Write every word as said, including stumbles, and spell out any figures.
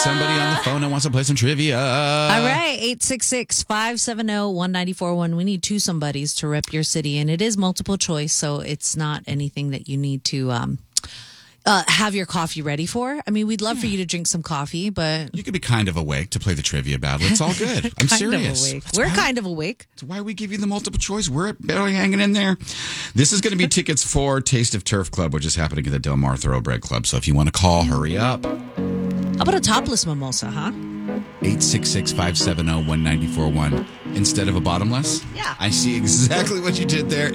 somebody on the phone that wants to play some trivia. All right, eight six six, five seven zero, one nine four one. We need two somebodies to rep your city, and it is multiple choice, so it's not anything that you need to um, uh, have your coffee ready for. I mean, we'd love yeah. for you to drink some coffee, but... You could be kind of awake to play the trivia battle. It's all good. I'm kind serious. Of awake. We're why, kind of awake. That's why we give you the multiple choice. We're barely hanging in there. This is going to be tickets for Taste of Turf Club, which is happening at the Del Mar Thoroughbred Club. So if you want to call, hurry up. How about a topless mimosa, huh? eight six six, five seven zero, one nine four one instead of a bottomless? Yeah. I see exactly what you did there.